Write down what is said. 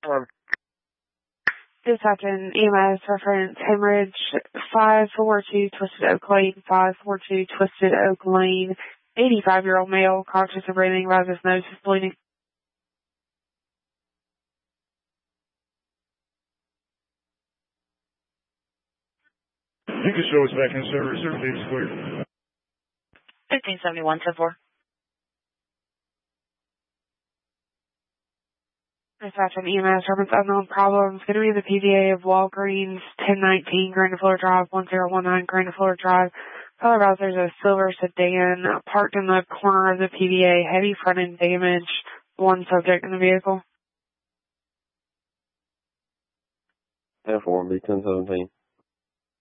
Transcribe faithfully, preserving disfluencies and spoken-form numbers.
Um, Dispatch and E M S reference hemorrhage five four two Twisted Oak Lane, five four two Twisted Oak Lane, eighty-five-year-old male, conscious of breathing, about his nose is bleeding. You can show us back in service. Everything's clear. fifteen seventy-one, ten four. Dispatch and E M S reference unknown problems. Going to be the P V A of Walgreens, ten nineteen Grand Florida Drive, one zero one nine Grand Florida Drive. Color about there's a silver sedan parked in the corner of the P V A. Heavy front end damage. One subject in the vehicle. ten four, be ten seventeen.